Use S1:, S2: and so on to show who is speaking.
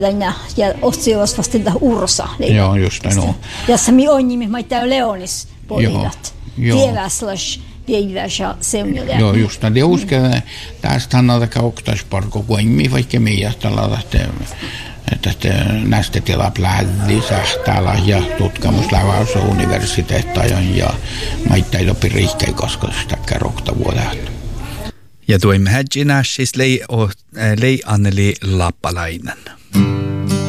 S1: Ja otsios vasta ursa.
S2: Joo, just näin.
S1: Ja sami on nimi, mä käyn Leonis poilat. Tieväslas, tieväsä semmoinen.
S2: Joo, just näin. Ja uskon, että tästä hannalta kauktasparko, kun ei vaikka meidän tällä että näistä tilaa pläddi sähtäällä ja tutkimuslavaus universiteettajan ja maittain opi riikkei koska sitä kerrokta vuodelta.
S3: Ja tuimme hädjinä siis lei Anneli Lappalainen.